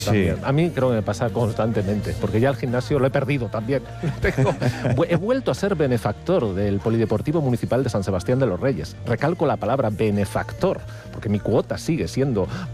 También. A mí creo que me pasa constantemente, porque ya el gimnasio lo he perdido también. He vuelto a ser benefactor del Polideportivo Municipal de San Sebastián de los Reyes. Recalco la palabra benefactor, porque mi cuota sigue siendo